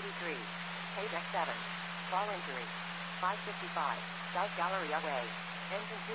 33. Page X7. Ball injury. 5:55. South Gallery away. Engine